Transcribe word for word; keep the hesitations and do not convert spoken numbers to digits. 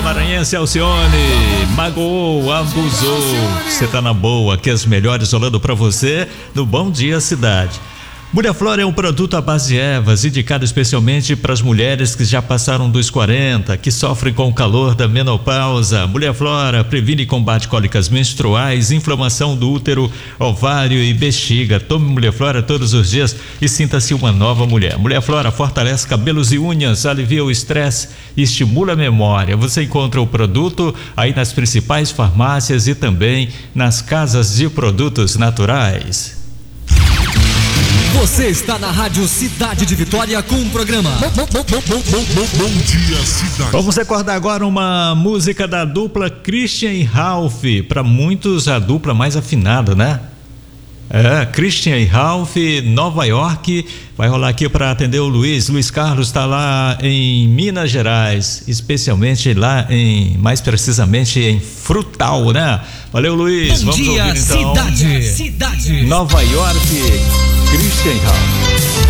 Maranhense Alcione, magoou, abusou. Você tá na boa, que as melhores rolando pra você no Bom Dia Cidade. Mulher Flora é um produto à base de ervas, indicado especialmente para as mulheres que já passaram dos quarenta, que sofrem com o calor da menopausa. Mulher Flora previne e combate cólicas menstruais, inflamação do útero, ovário e bexiga. Tome Mulher Flora todos os dias e sinta-se uma nova mulher. Mulher Flora fortalece cabelos e unhas, alivia o estresse e estimula a memória. Você encontra o produto aí nas principais farmácias e também nas casas de produtos naturais. Você está na Rádio Cidade de Vitória com o programa Bom, bom, bom, bom, bom, bom, bom Dia Cidade. Vamos recordar agora uma música da dupla Christian e Ralph. Para muitos, a dupla mais afinada, né? É, Christian e Ralph, Nova York. Vai rolar aqui para atender o Luiz. Luiz Carlos está lá em Minas Gerais, especialmente lá em, mais precisamente em Frutal, né? Valeu, Luiz. Bom Vamos dia, ouvir então. Cidade. Cidade. Nova York, Christian e Ralph.